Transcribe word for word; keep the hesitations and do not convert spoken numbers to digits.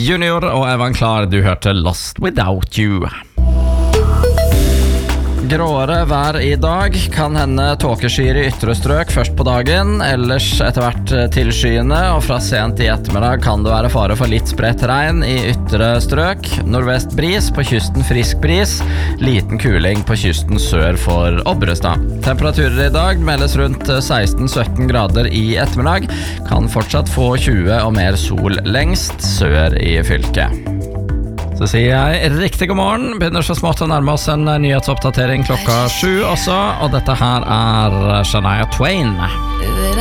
Junior og Evan Klar, du hørte Lost Without You. Gråere vær i dag, kan hende tåkeskyer i ytre strøk først på dagen, ellers etter hvert tilskyende, og fra sent i ettermiddag kan det være fare for litt spredt regn i ytre strøk. Nordvest bris, på kysten frisk bris, liten kuling på kysten sør for Obrestad. Temperaturer i dag meldes rundt seksten til sytten grader i ettermiddag, kan fortsatt få tjue og mer sol lengst sør i fylket. Så sier jeg riktig god morgen, begynner så smått å nærme oss en nyhetsoppdatering klokka sju også, og dette her er Shania Twain.